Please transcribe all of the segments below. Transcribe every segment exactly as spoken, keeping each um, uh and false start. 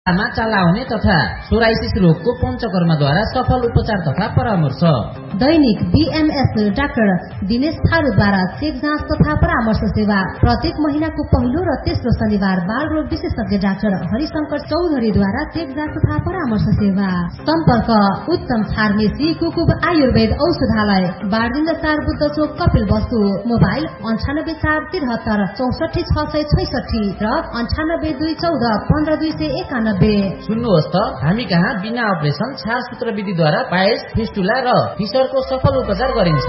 मा चलाउने तथा सोराइसिस रोगको पञ्चकर्मद्वारा सफल उपचार तथा परामर्श। दैनिक बीएमएस डाक्टर दिनेश थारूद्वारा चेक जाँच तथा परामर्श सेवा। प्रत्येक महीनाको पहिलो र तेस्रो शनिबार बाल रोग विशेषज्ञ डाक्टर हरिशंकर चौधरीद्वारा चेक जाँच तथा परामर्श सेवा। सम्पर्क उत्तम फार्मेसी कुकुब आयुर्वेद औषधालय बारडिंगा चार बुद्ध चोक कपिल वस्तु। मोबाइल अन्ठानब्बे चार त्रिहत्तर चौसठी छ सय छैसठी र अन्ठानब्बे दुई चौध पन्ध्र दुई सय एकानब्बे। सुन्नुहोस् त, हामी कहाँ बिना अपरेसन छारसूत्र विधिद्वारा पाइल्स, फिस्टुला र फिसरको सफल उपचार गरिन्छ।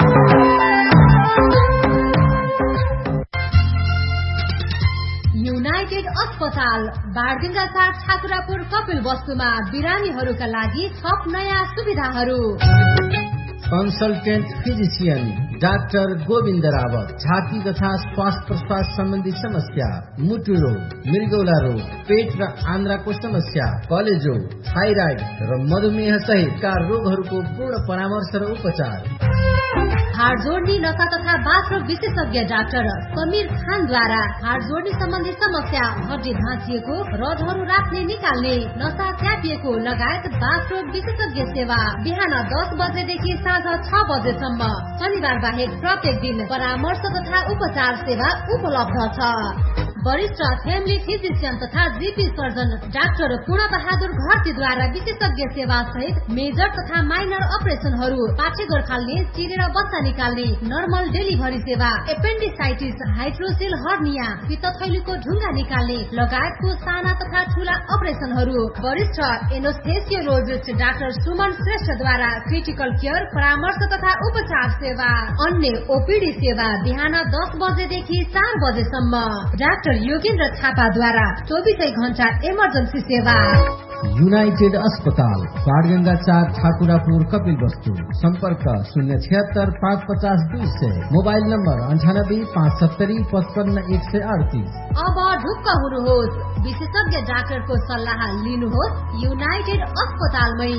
युनाइटेड अस्पताल बारडिंगा चार ठाकुरापुर कपिल वस्तुमा बिरामीहरूका लागि थप नयाँ सुविधाहरू। Consultant physician doctor Govind Rawat. छाती तथा श्वास प्रश्वास सम्बन्धी समस्या, मुटु रोग, मृगौला रोग, पेट र आन्द्राको समस्या, कलेजो, थाइराइड र मधुमेह सहितका रोगहरूको पूर्ण परामर्श र उपचार। हाड जोड्ने नसा तथा बाथरोग विशेषज्ञ डाक्टर समीर खानद्वारा हाड जोड्ने सम्बन्धी समस्या, हड्डी भाँचिएको, रडहरू राख्ने निकाल्ने, नसा च्यापिएको लगायत बाथरोग विशेषज्ञ सेवा। बिहान दस बजेदेखि साँझ छ बजेसम्म। शनिबार बाहेक प्रत्येक दिन परामर्श तथा उपचार सेवा उपलब्ध छ। वरिष्ठ फ्यामिली फिजिशियन तथा जीपी सर्जन डाक्टर पूर्ण बहादुर घरतीद्वारा विशेषज्ञ सेवा सहित मेजर तथा माइनर अपरेसनहरू, पाठे गोर्खाल्ने, चिरेर बच्चा निकाल्ने, नर्मल डेलिभरी सेवा, एपेन्डिसाइटिस, हाइड्रोसेल हर्निया, पित्तथैलीको ढुङ्गा निकाल्ने लगायतको साना तथा ठूला अपरेसनहरू। वरिष्ठ एनोस्थेसियोलोजिस्ट डाक्टर सुमन श्रेष्ठद्वारा क्रिटिकल केयर परामर्श तथा उपचार सेवा। अन्य ओपीडी सेवा बिहान दस बजेदेखि चार बजेसम्म। डाक्टर योगेन्द्र थापाद्वारा चौबिसै घण्टा इमर्जेन्सी सेवा। युनाइटेड अस्पताल बारगंगा चार ठाकुरापुर कपिल वस्तु। सम्पर्क शून्य छिहत्तर पाँच पचास दुई सय। मोबाइल नम्बर अन्ठानब्बे पाँच सत्तरी पचपन्न एक सय अडतिस। अब ढुक्क हुनुहोस्, विशेषज्ञ डाक्टरको सल्लाह लिनुहोस् युनाइटेड अस्पतालमै।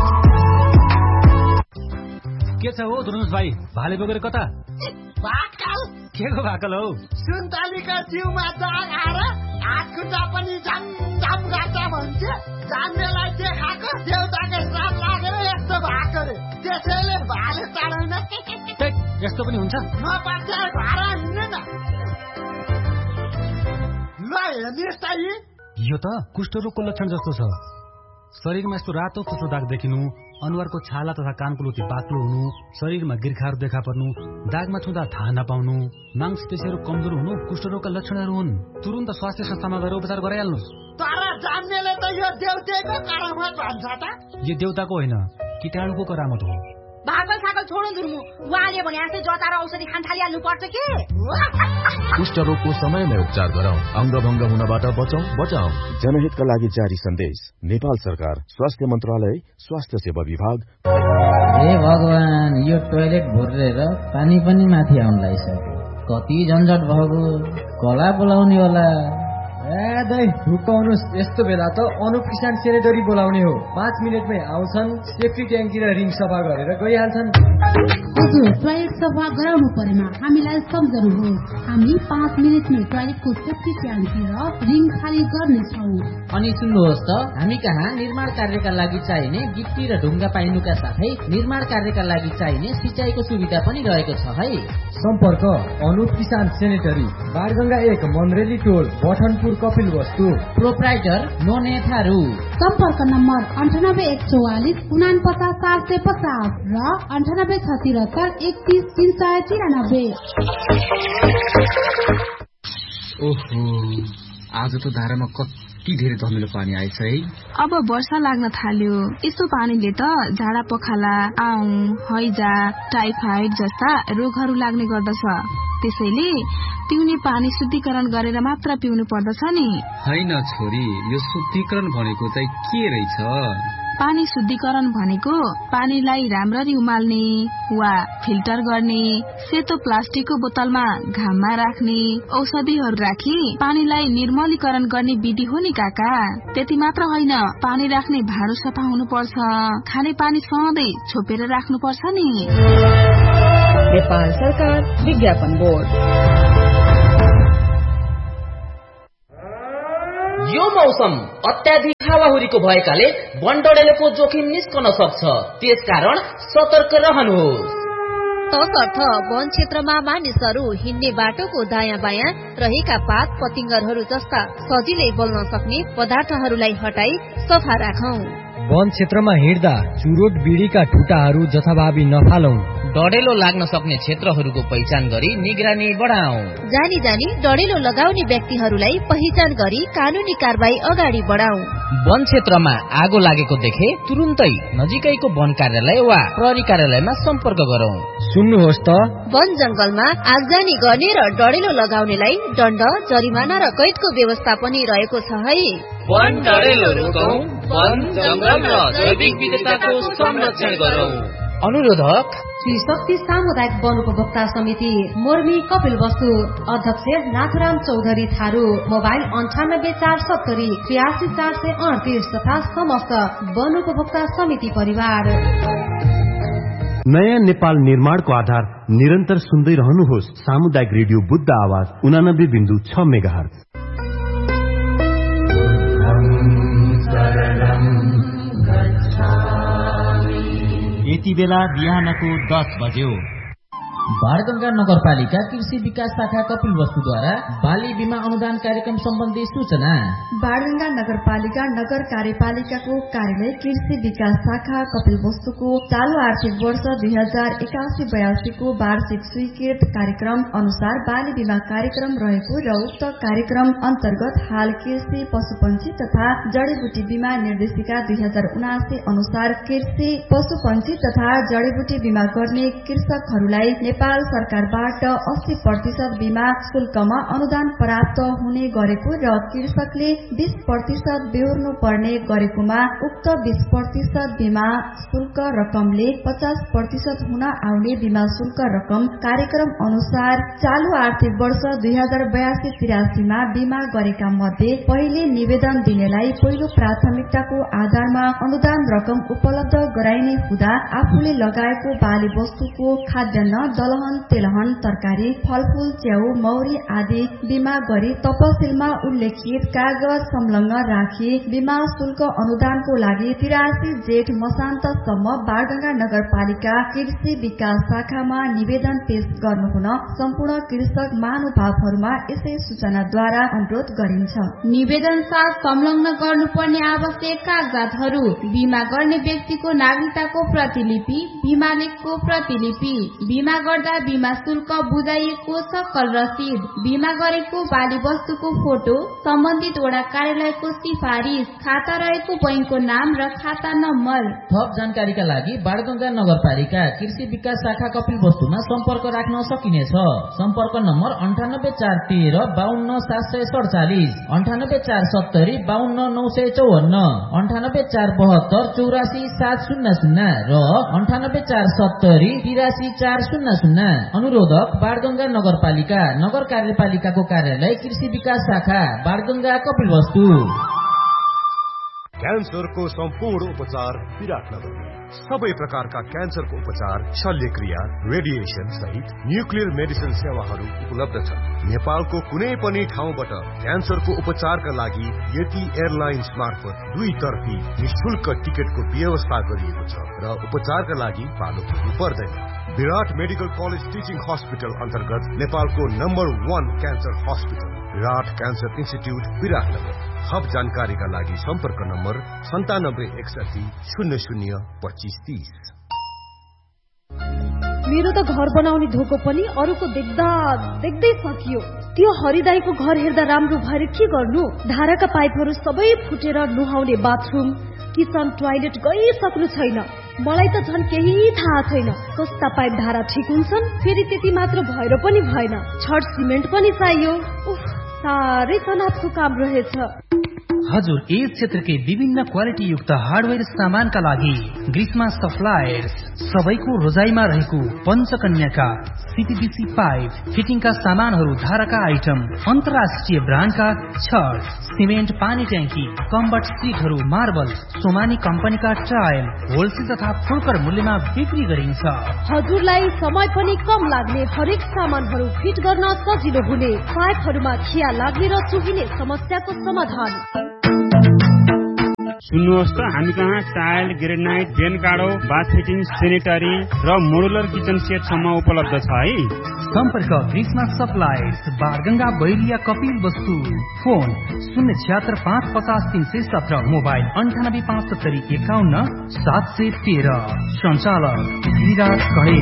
के छ हो धुर्नुस भाइ, भाले बोकेर कता? भाकल के को भाकल हौ? सुन्तलीको जिउमा दाग आएर हात खुट्टा पनि झमझम गाटा भन्छ। जान्नेलाई देखाएको देउताको श्राप लागेर यस्तो भएको रे, त्यसैले भाले चाँडैन। यस्तो पनि हुन्छ? नपाच्चा भाडा हिँड्ने न। ल हेर्नुहोस् त, यो त कुष्ठरोगको लक्षण जस्तो छ। शरीरमा यस्तो रातो फुसो दाग देखिनु, अनुहारको छाला तथा कानको लुटी बाक्लो हुनु, शरीरमा गिर्खाहरू देखा पर्नु, दागमा छुँदा थाहा नपाउनु, मांसपेशीहरू कमजोर हुनु कुष्ठरोगका लक्षणहरू हुन्। तुरुन्त स्वास्थ्य संस्थामा गएर उपचार गराइहाल्नुहोस्। तर जान्नेले त यो देउतेको करामत भन्छ त। यो देउताको होइन, कीटाणुको करामत हो। भागल सागल छोडो धुर्मु, उहाँले भने जस्तै जता र औषधि खान थालिहाल्नु पर्छ के? कुष्ठरोगको समयमै उपचार गरौँ, अङ्गभङ्ग हुनबाट बचाउँ बचाउँ। जनहितका लागि जारी सन्देश, नेपाल सरकार, स्वास्थ्य मन्त्रालय, स्वास्थ्य सेवा विभाग। हे भगवान, यो टोयलेट भुरेर पानी पनि माथि आउन लागिसक्यो। कति झन्झट भएको, कला बोलाउने होला। ए दाइ ढुकाउनुहोस्, यस्तो बेला त अनुप किसान सेनेटरी बोलाउने हो। पाँच मिनटमै आउँछन्, सेफ्टी ट्याङ्की र रिङ सफा गरेर गइहाल्छन्। हजुर, टोयलेट सफा गराउनु परेमा हामीलाई सम्झनुहोस्। हामी पाँच मिनटमै टोयलेटको सेफ्टी ट्याङ्की र रिङ खाली गर्नेछौँ। अनि सुन्नुहोस् त, हामी कहाँ निर्माण कार्यका लागि चाहिने गिट्टी र ढुङ्गा पाइनुका साथै निर्माण कार्यका लागि चाहिने सिँचाइको सुविधा पनि रहेको छ है। सम्पर्क अनुप किसान सेनेटरी, बारगंगा एक, मन्रेली टोल, बठनपुर कपिल वस्तु। प्रोप्राइटर नोने थारू। सम्पर्क नम्बर अन्ठानब्बे एक चौवालिस उना पचास सात सय पचास र अन्ठानब्बे छ तिहत्तर एकतिस तिन सय तिरानब्बे। ओहो, आज त धारामा कति धेरै धमिलो पानी आएछ है। अब वर्षा लाग्न थाल्यो, यस्तो पानीले त झाडा पखाला, आउँ, हैजा, टाइफाइड जस्ता रोगहरू लाग्ने गर्दछ। त्यसैले पिउने पानी शुद्धिकरण गरेर मात्र पिउनु पर्दछ नि। हैन छोरी, यो शुद्धिकरण भनेको चाहिँ के रहेछ? पानी शुद्धिकरण भनेको पानीलाई राम्ररी उमाल्ने वा फिल्टर गर्ने, सेतो प्लास्टिकको बोतलमा घाममा राख्ने, औषधिहरू राखी पानीलाई निर्मलीकरण गर्ने विधि हो नि काका। त्यति मात्र होइन, पानी राख्ने भाँडो सफा हुनुपर्छ, खाने पानी सधैँ छोपेर राख्नुपर्छ नि। नेपाल सरकार विज्ञापन बोर्ड। यो मौसम अत्याधिक हावाहुरीको भएकाले बनडडेलोको जोखिम निस्कन सक्छ, त्यसकारण सतर्क रहनुहोस्। तसर्थ वन क्षेत्रमा मानिसहरू हिँड्ने बाटोको दायाँ बायाँ रहेका पात पतिंगरहरू जस्ता सजिलै बल्न सक्ने पदार्थहरूलाई हटाई सफा राखौं। वन क्षेत्रमा हिँड्दा चुरोट बिडीका ठुटाहरू जथाभावी नफालौं। डडेलो लाग्न सक्ने क्षेत्रहरूको पहिचान गरी निगरानी बढाऊ। जानी जानी डडेलो लगाउने व्यक्तिहरूलाई पहिचान गरी कानूनी कारबाही अगाडि बढाऊ। वन क्षेत्रमा आगो लागेको देखे तुरुन्तै नजिकैको वन कार्यालय वा प्रहरी कार्यालयमा सम्पर्क गरौं। सुन्नुहोस् त, वन जंगलमा आगजानी गर्ने र डडेलो लगाउनेलाई दण्ड, जरिमाना र कैदको व्यवस्था पनि रहेको छ है। वन डडेलो रोकौं, वन जंगल र जैविक विविधताको संरक्षण गरौं। अनुरोधक श्री शक्ति सामुदायिक वन उपभोक्ता समिति, मोर्मी कपिल वस्तु, अध्यक्ष नाथुराम चौधरी थारू, मोबाइल अन्ठानब्बे चार सत्तरी त्रियासी चार सय अडतिस तथा समस्त वन उपभोक्ता समिति परिवार। नयाँ नेपाल निर्माणको आधार निरन्तर सुन्दै रहनुहोस्। सामुदायिक रेडियो बुद्ध आवाज उनानब्बे बिन्दु छ मेगाहर्ज। यति बेला बिहानको दस बज्यो। बाणगंगा नगरपालिका कृषि विकास शाखा कपिल वस्तुद्वारा बाली बीमा अनुदान कार्यक्रम सम्बन्धी सूचना। बाणगंगा नगरपालिका नगर कार्यपालिकाको कार्यालय कृषि विकास शाखा कपिल वस्तुको चालू आर्थिक वर्ष दुई हजार एकासी बयासी को वार्षिक स्वीकृत कार्यक्रम अनुसार बाली बीमा कार्यक्रम रहेको र उक्त कार्यक्रम अन्तर्गत हाल कृषि पशुपन्छी तथा जडीबुटी बीमा निर्देशिका दुई हजार उनासी अनुसार कृषि पशुपन्छी तथा जडीबुटी बीमा गर्ने कृषकहरूलाई नेपाल सरकारबाट अस्सी प्रतिशत बीमा शुल्कमा अनुदान प्राप्त हुने गरेको र कृषकले बीस प्रतिशत बेहोर्नु पर्ने गरेकोमा उक्त बीस प्रतिशत बीमा शुल्क रकमले पचास प्रतिशत हुन आउने बीमा शुल्क रकम कार्यक्रम अनुसार चालू आर्थिक वर्ष दुई हजार बयासी तिरासीमा बीमा गरेका मध्ये पहिले निवेदन दिनेलाई पहिलो प्राथमिकताको आधारमा अनुदान रकम उपलब्ध गराइने हुँदा आफूले लगाएको बाली वस्तुको खाद्यान्न, दलहन, तेलहन, तरकारी, फलफूल, च्याउ, मौरी आदि बीमा गरी तपसिलमा उल्लेखित कागज संलग्न राखी बीमा शुल्क अनुदानको लागि तिरासी जेठ मसान्तसम्म बाणगंगा नगरपालिका कृषि विकास शाखामा निवेदन पेश गर्नुहुन सम्पूर्ण कृषक महानुभावहरूमा यसै सूचनाद्वारा अनुरोध गरिन्छ। निवेदन साथ संलग्न गर्नुपर्ने आवश्यक कागजातहरू: बीमा गर्ने व्यक्तिको नागरिकताको प्रतिलिपि, बीमा लेखको प्रतिलिपि, बीमा गर्दा बीमा शुल्क बुझाइएको सकल रसिद, बीमा गरेको बाली वस्तुको फोटो, सम्बन्धित वडा कार्यालयको सिफारिस, खाता रहेको बैंकको नाम र खाता नम्बर। थप जानकारीका लागि बाणगंगा नगरपालिका कृषि विकास शाखा कपिल वस्तुमा सम्पर्क राख्न सकिनेछ। सम्पर्क नम्बर अन्ठानब्बे चार तेह्र बाहन्न सात सय सडचालिस, अन्ठानब्बे चार सत्तरी बाहन्न नौ सय चौवन्न, अन्ठानब्बे चार बहत्तर चौरासी सात शून्य शून्य र अन्ठानब्बे चार सत्तरी तिरासी चार शून्य शून्य। अनुरोधक बाणगंगा नगरपालिका नगर कार्यपालिकाको कार्यालय कृषि विकास शाखा बाणगंगा कपिल वस्तु। क्यान्सरको सम्पूर्ण उपचार विराटनगर। सबै प्रकारका क्यान्सरको उपचार, शल्यक्रिया, रेडिएसन सहित न्युक्लियर मेडिसिन सेवाहरू उपलब्ध छन्। नेपालको कुनै पनि ठाउँबाट क्यान्सरको उपचारका लागि यति एयरलाइन्स मार्फत दुई तर्फी निशुल्क टिकटको व्यवस्था गरिएको छ र उपचारका लागि पालो पुग्नु पर्दैन। विराट मेडिकल कलेज टिचिङ हस्पिटल अन्तर्गत नेपालको नम्बर वान क्यान्सर हस्पिटल विराट क्यान्सर इन्स्टिट्युट विराटनगर। थप जानकारीका लागि सम्पर्क नम्बर सन्तानब्बे एकसठी शून्य शून्य पच्चिस तीस। मेरो त घर बनाउने धोको पनि अरूको देख्दा देख्दै सकियो। त्यो हरिदाईको घर हेर्दा राम्रो भएर के गर्नु? धाराका पाइपहरू सबै फुटेर नुहाउने बाथरुम, किचन, टोयलेट गइसक्नु छैन। मलाई त झन् केही थाहा छैन कस्ता पाइप धारा ठिक हुन्छन्। फेरि त्यति मात्र भएर पनि भएन, छड सिमेन्ट पनि चाहियो। उफ, साह्रै तनावको काम रहेछ। हजुर, यस क्षेत्रकै विभिन्न क्वालिटी युक्त हार्डवेयर सामानका लागि ग्रीष्मा सप्लायर्स सबैको रोजाइमा रहेको पञ्चकन्याका सीपीवीसी पाइप फिटिङका सामानहरू, धाराका आइटम, अन्तर्राष्ट्रिय ब्रान्डका छड, सिमेन्ट, पानी ट्याङ्की, कम्बट सिटहरू, मार्बल, सोमानी कम्पनीका टाइल होलसेल तथा फुर्कर मूल्यमा बिक्री गरिन्छ। हजुरलाई समय पनि कम लाग्ने, हरेक सामानहरू फिट गर्न सजिलो हुने, पाइपहरूमा खिया लाग्ने र चुहिने समस्याको समाधान। सुन्नुहोस् त, हामी कहाँ टाइल, ग्रेनाइट, बेन काडो, बाथ फिटिङ, सेनेटरी र मोडुलर किचन सेट सम्म उपलब्ध छ है। सम्पर्क ग्रिसमा सप्लायर्स, बारगंगा, बैरिया, कपिल वस्तु। फोन शून्य छिहत्तर पाँच पचास तीन सय सत्र, मोबाइल अन्ठानब्बे पाँच सत्तरी एकाउन्न सात सय तेह्र। सञ्चालक विराट कहे।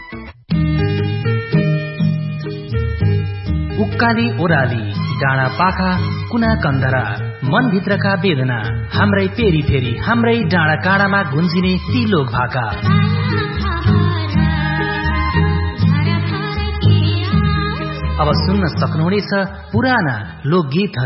उक्काली ओह्राली, डाँडा पाखा, कुना कन्दरा, मनभित्रका वेदना, हाम्रै पेरी फेरी, हाम्रै डाँडा काँडामा गुन्जिने ती लोक भाका। अब सुन्न सक्नुहुनेछ पुराना लोकगीत।